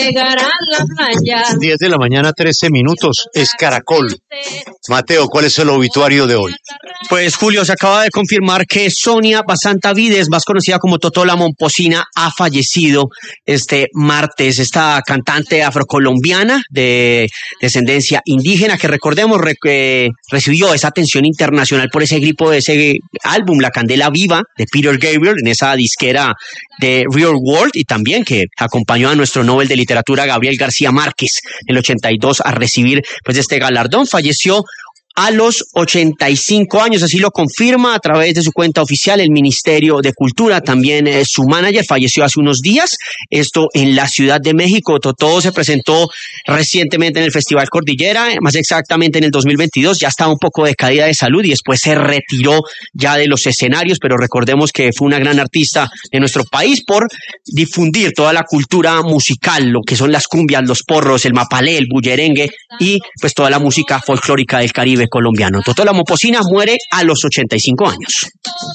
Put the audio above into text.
Llegará a la playa. 10 de la mañana, 13 minutos, es Caracol. Mateo, ¿cuál es el obituario de hoy? Pues Julio, se acaba de confirmar que Sonia Basantavides, más conocida como Totó la Momposina, ha fallecido este martes. Esta cantante afrocolombiana de descendencia indígena que recordemos recibió esa atención internacional por ese grito de ese álbum La Candela Viva de Peter Gabriel en esa disquera de Real World, y también que acompañó a nuestro Nobel de Literatura Gabriel García Márquez en el 82 a recibir pues este galardón. Falleció a los 85 años, así lo confirma a través de su cuenta oficial el Ministerio de Cultura. También su manager falleció hace unos días, esto en la Ciudad de México. Totó se presentó recientemente en el Festival Cordillera, más exactamente en el 2022, ya estaba un poco decaída de salud y después se retiró ya de los escenarios, pero recordemos que fue una gran artista de nuestro país por difundir toda la cultura musical, lo que son las cumbias, los porros, el mapalé, el bullerengue y pues toda la música folclórica del Caribe colombiano. Totó la Momposina muere a los 85 años.